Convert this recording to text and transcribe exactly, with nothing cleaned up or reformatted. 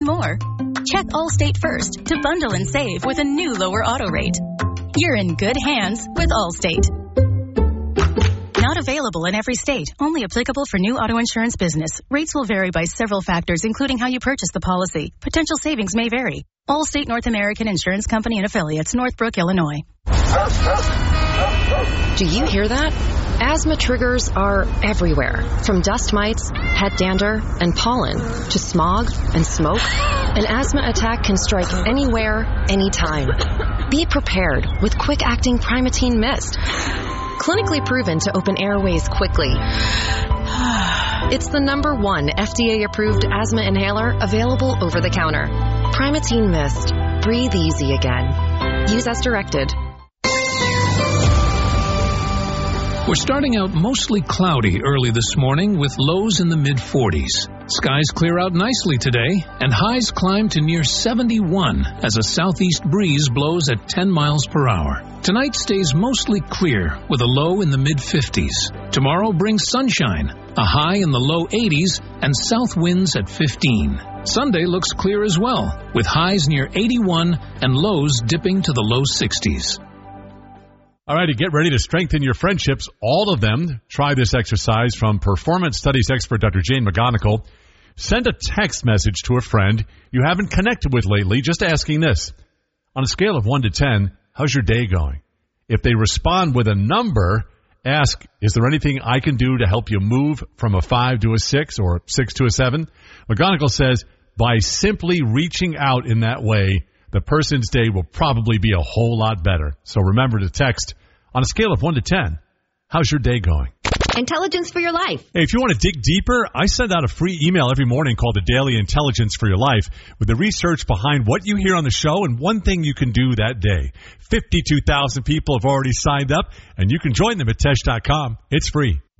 more. Check Allstate first to bundle and save with a new lower auto rate. You're in good hands with Allstate. Not available in every state. Only applicable for new auto insurance business. Rates will vary by several factors, including how you purchase the policy. Potential savings may vary. Allstate North American Insurance Company and Affiliates, Northbrook, Illinois. Do you hear that? Asthma triggers are everywhere, from dust mites, head dander, and pollen, to smog and smoke. An asthma attack can strike anywhere, anytime. Be prepared with quick-acting Primatene Mist. Clinically proven to open airways quickly. It's the number one F D A-approved asthma inhaler available over the counter. Primatene Mist. Breathe easy again. Use as directed. We're starting out mostly cloudy early this morning with lows in the mid forties. Skies clear out nicely today, and highs climb to near seventy-one as a southeast breeze blows at ten miles per hour. Tonight stays mostly clear with a low in the mid fifties. Tomorrow brings sunshine, a high in the low eighties, and south winds at fifteen. Sunday looks clear as well, with highs near eighty-one and lows dipping to the low sixties. All right, to get ready to strengthen your friendships, all of them, try this exercise from performance studies expert Doctor Jane McGonigal. Send a text message to a friend you haven't connected with lately, just asking this. On a scale of one to ten, how's your day going? If they respond with a number, ask, is there anything I can do to help you move from a five to a six or a six to a seven? McGonigal says, by simply reaching out in that way, the person's day will probably be a whole lot better. So remember to text, on a scale of one to ten, how's your day going? Intelligence for your life. Hey, if you want to dig deeper, I send out a free email every morning called the Daily Intelligence for Your Life with the research behind what you hear on the show and one thing you can do that day. fifty-two thousand people have already signed up, and you can join them at tesh dot com. It's free.